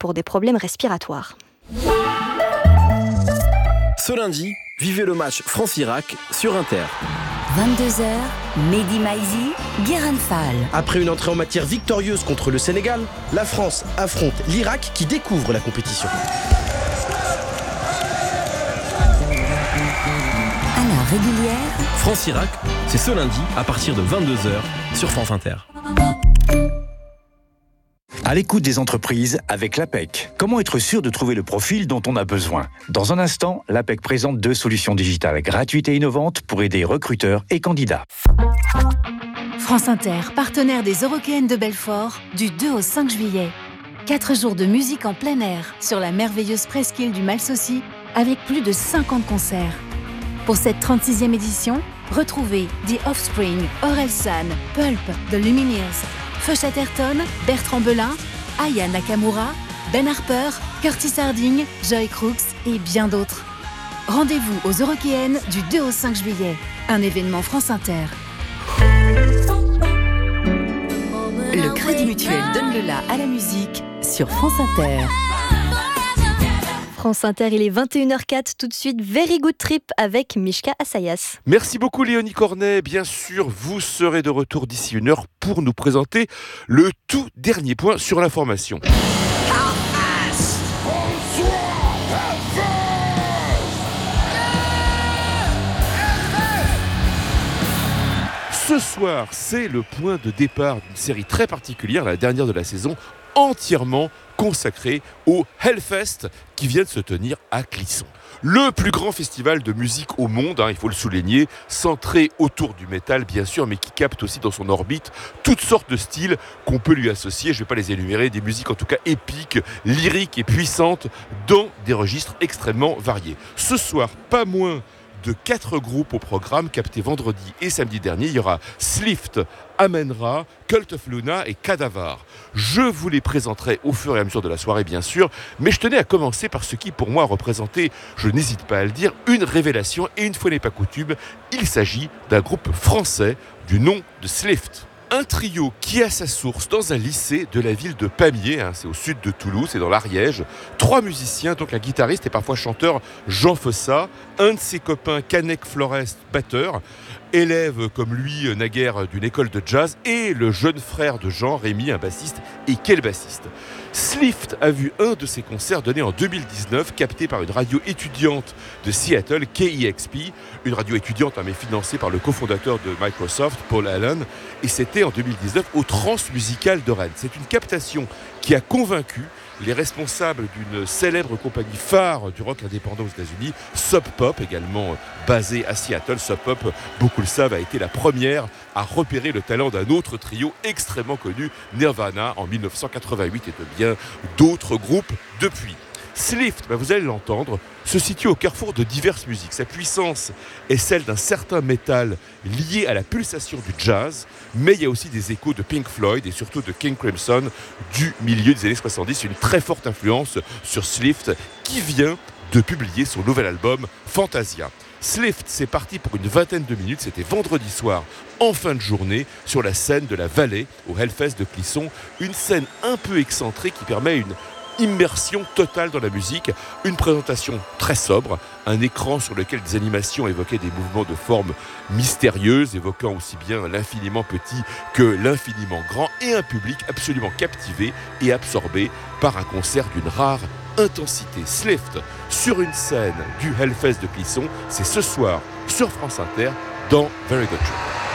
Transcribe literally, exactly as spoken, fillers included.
pour des problèmes respiratoires. Ce lundi, vivez le match France-Irak sur Inter. vingt-deux heures, Mehdi Maizi, Guérin Fall. Après une entrée en matière victorieuse contre le Sénégal, la France affronte l'Irak qui découvre la compétition. À la régulière, France-Irak, c'est ce lundi à partir de vingt-deux heures sur France Inter. À l'écoute des entreprises avec l'A P E C. Comment être sûr de trouver le profil dont on a besoin ? Dans un instant, l'A P E C présente deux solutions digitales gratuites et innovantes pour aider recruteurs et candidats. France Inter, partenaire des Eurockéennes de Belfort, du deux au cinq juillet. Quatre jours de musique en plein air sur la merveilleuse presqu'île du Malsaucy avec plus de cinquante concerts. Pour cette trente-sixième édition, retrouvez The Offspring, Orelsan, Pulp, The Lumineers, Feu Chatterton, Bertrand Belin, Aya Nakamura, Ben Harper, Curtis Harding, Joy Crooks et bien d'autres. Rendez-vous aux Eurockéennes du deux au cinq juillet. Un événement France Inter. le Crédit Mutuel donne le la à la musique sur France Inter. France Inter, il est vingt et une heures quatre, tout de suite Very Good Trip avec Mishka Assayas. Merci beaucoup Léonie Cornet, bien sûr vous serez de retour d'ici une heure pour nous présenter le tout dernier point sur l'information. Ce soir, c'est le point de départ d'une série très particulière, la dernière de la saison, entièrement consacrée au Hellfest qui vient de se tenir à Clisson. Le plus grand festival de musique au monde, hein, il faut le souligner, centré autour du métal bien sûr, mais qui capte aussi dans son orbite toutes sortes de styles qu'on peut lui associer, je ne vais pas les énumérer, des musiques en tout cas épiques, lyriques et puissantes, dans des registres extrêmement variés. Ce soir, pas moins de quatre groupes au programme, captés vendredi et samedi dernier. Il y aura Slift, Amen-Ra, Cult of Luna et Cadavar. Je vous les présenterai au fur et à mesure de la soirée, bien sûr, mais je tenais à commencer par ce qui, pour moi, a représenté, je n'hésite pas à le dire, une révélation, et une fois n'est pas coutume, il s'agit d'un groupe français du nom de Slift. Un trio qui a sa source dans un lycée de la ville de Pamiers, hein, c'est au sud de Toulouse, c'est dans l'Ariège. Trois musiciens, donc un guitariste et parfois chanteur Jean Fossa, un de ses copains Canek Flores, batteur, élève comme lui naguère d'une école de jazz, et le jeune frère de Jean, Rémi, un bassiste, et quel bassiste. Slift a vu un de ses concerts donné en deux mille dix-neuf, capté par une radio étudiante de Seattle, K E X P, une radio étudiante mais financée par le cofondateur de Microsoft, Paul Allen, et c'était en deux mille dix-neuf au Transmusical de Rennes. C'est une captation qui a convaincu les responsables d'une célèbre compagnie phare du rock indépendant aux États-Unis, Sub Pop, également basée à Seattle. Sub Pop, beaucoup le savent, a été la première à repérer le talent d'un autre trio extrêmement connu, Nirvana, en dix-neuf cent quatre-vingt-huit, et de bien d'autres groupes depuis. Slift, bah vous allez l'entendre, se situe au carrefour de diverses musiques. Sa puissance est celle d'un certain métal lié à la pulsation du jazz, mais il y a aussi des échos de Pink Floyd et surtout de King Crimson du milieu des années soixante-dix. Une très forte influence sur Slift qui vient de publier son nouvel album Fantasia. Slift, c'est parti pour une vingtaine de minutes, c'était vendredi soir, en fin de journée, sur la scène de la Vallée, au Hellfest de Clisson. Une scène un peu excentrée qui permet une immersion totale dans la musique, une présentation très sobre, un écran sur lequel des animations évoquaient des mouvements de forme mystérieuses, évoquant aussi bien l'infiniment petit que l'infiniment grand, et un public absolument captivé et absorbé par un concert d'une rare intensité. Slift sur une scène du Hellfest de Clisson, c'est ce soir sur France Inter dans Very Good Trip.